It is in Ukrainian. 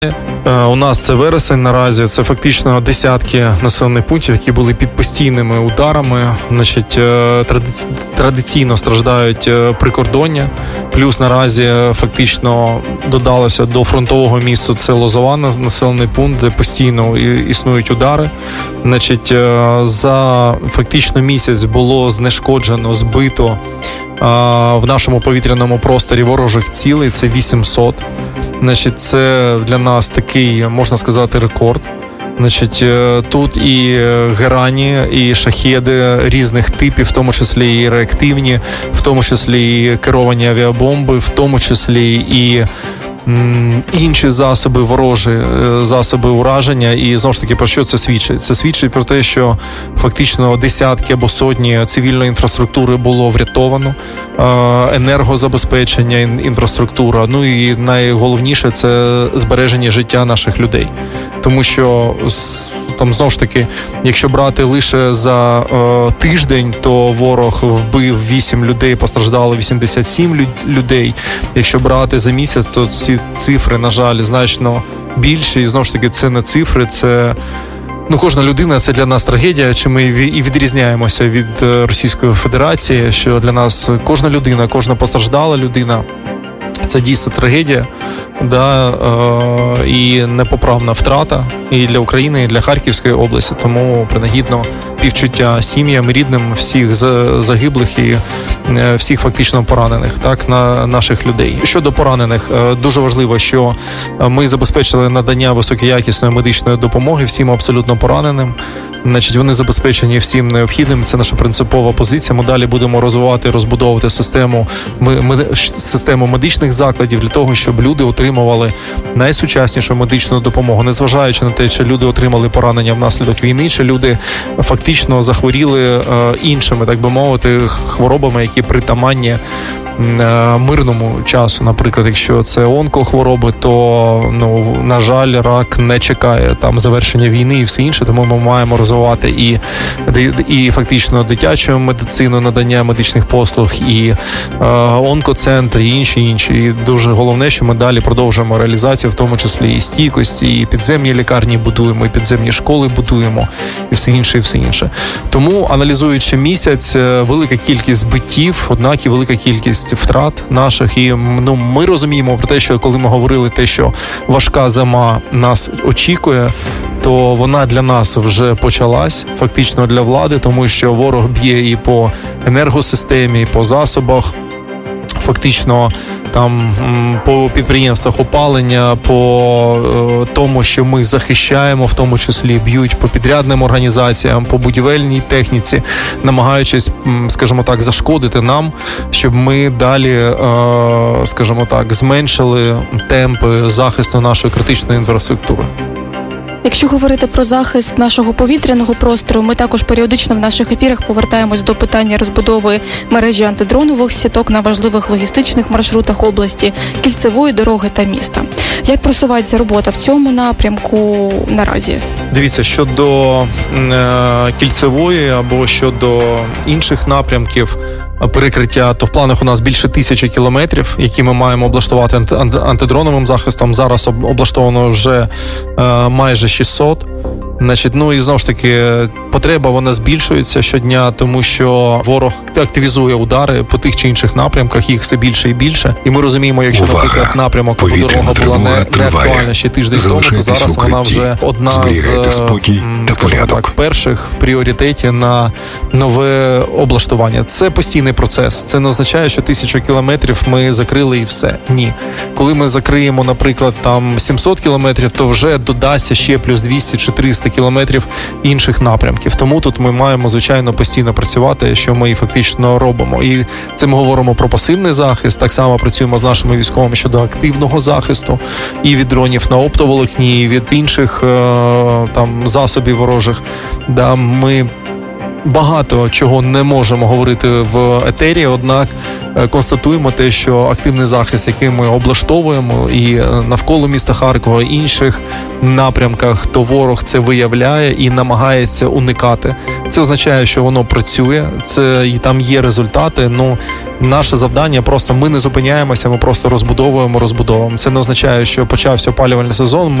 У нас це вересень наразі, це фактично десятки населених пунктів, які були під постійними ударами. Значить, традиційно страждають прикордоння, плюс наразі фактично додалося до фронтового місту це Лозова, населений пункт, де постійно існують удари. Значить, за фактично місяць було знешкоджено, збито в нашому повітряному просторі ворожих цілей, це 800. Значить, це для нас такий, можна сказати, рекорд. Значить, тут і герані, і шахеди різних типів, в тому числі і реактивні, в тому числі і керовані авіабомби, в тому числі і інші засоби ворожі, засоби ураження. І знову ж таки, про що це свідчить? Це свідчить про те, що фактично десятки або сотні цивільної інфраструктури було врятовано, енергозабезпечення, інфраструктура. Ну і найголовніше – це збереження життя наших людей. Тому що там, знову ж таки, якщо брати лише за тиждень, то ворог вбив 8 людей, постраждало 87 людей. Якщо брати за місяць, то ці цифри, на жаль, значно більші. І знову ж таки, це не цифри, це... кожна людина – це для нас трагедія, чи ми і відрізняємося від Російської Федерації, що для нас кожна людина, кожна постраждала людина – це дійсно трагедія, і непоправна втрата і для України, і для Харківської області. Тому принагідно співчуття сім'ям, рідним всіх загиблих і всіх фактично поранених, наших людей. Щодо поранених, дуже важливо, що ми забезпечили надання високоякісної медичної допомоги всім абсолютно пораненим. Значить, вони забезпечені всім необхідним. Це наша принципова позиція. Ми далі будемо розвивати, розбудовувати систему медичних закладів для того, щоб люди отримували найсучаснішу медичну допомогу, незважаючи на те, чи люди отримали поранення внаслідок війни, чи люди фактично захворіли іншими, так би мовити, хворобами, які притаманні мирному часу. Наприклад, якщо це онкохвороби, то, на жаль, рак не чекає там завершення війни і все інше, тому ми маємо розвивати і фактично дитячу медицину, надання медичних послуг, і онкоцентри, і інші. І дуже головне, що ми далі продовжуємо реалізацію, в тому числі і стійкості, і підземні лікарні будуємо, і підземні школи будуємо, і все інше. Тому, аналізуючи місяць, велика кількість збиттів, однак і велика кількість втрат наших, і ми розуміємо про те, що коли ми говорили те, що важка зима нас очікує, то вона для нас вже почалась, фактично для влади, тому що ворог б'є і по енергосистемі, і по засобах, фактично там по підприємствах опалення, по тому, що ми захищаємо, в тому числі б'ють по підрядним організаціям, по будівельній техніці, намагаючись, скажімо так, зашкодити нам, щоб ми далі, скажімо так, зменшили темпи захисту нашої критичної інфраструктури. Якщо говорити про захист нашого повітряного простору, ми також періодично в наших ефірах повертаємось до питання розбудови мережі антидронових сіток на важливих логістичних маршрутах області, кільцевої дороги та міста. Як просувається робота в цьому напрямку наразі? Дивіться, щодо кільцевої або щодо інших напрямків перекриття, то в планах у нас більше 1000 кілометрів, які ми маємо облаштувати антидроновим захистом. Зараз облаштовано вже майже 600. Значить, і знову ж таки, потреба вона збільшується щодня, тому що ворог активізує удари по тих чи інших напрямках, їх все більше і більше. І ми розуміємо, якщо, наприклад, напрямок або дорога була не актуальна ще тиждень тому, то зараз вона вже одна з, скажімо так, перших в пріоритеті на нове облаштування. Це постійний процес. Це не означає, що 1000 кілометрів ми закрили і все. Ні. Коли ми закриємо, наприклад, там 700 кілометрів, то вже додасться ще плюс 200 чи 300 кілометрів інших напрямків. Тому тут ми маємо, звичайно, постійно працювати, що ми і фактично робимо. І це ми говоримо про пасивний захист, так само працюємо з нашими військовими щодо активного захисту і від дронів на оптоволокні, і від інших там засобів ворожих. Ми багато чого не можемо говорити в етері, однак констатуємо те, що активний захист, який ми облаштовуємо і навколо міста Харкова, і інших напрямках, то ворог це виявляє і намагається уникати Це означає, що воно працює, і там є результати. Ну, наше завдання просто ми не зупиняємося, ми просто розбудовуємо. Це не означає, що почався опалювальний сезон.